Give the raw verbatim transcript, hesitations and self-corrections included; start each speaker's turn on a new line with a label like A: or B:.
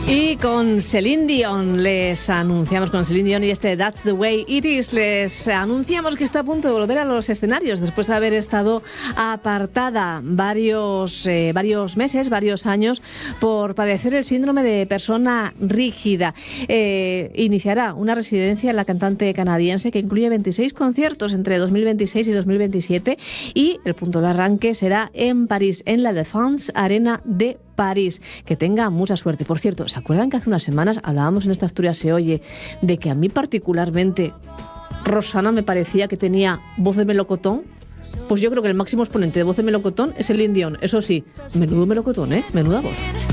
A: Y con Celine Dion les anunciamos, con Celine Dion y este That's the Way It Is, les anunciamos que está a punto de volver a los escenarios después de haber estado apartada varios, eh, varios meses, varios años por padecer el síndrome de persona rígida. Eh, iniciará una residencia la cantante canadiense que incluye veintiséis conciertos entre dos mil veintiséis y dos mil veintisiete y el punto de arranque será en París, en la Défense Arena de París. Que tenga mucha suerte. Por cierto, ¿se acuerdan que hace unas semanas hablábamos en esta Asturias se oye de que a mí particularmente Rosana me parecía que tenía voz de melocotón? Pues yo creo que el máximo exponente de voz de melocotón es Celine Dion. Eso sí, menudo melocotón, ¿eh? Menuda voz.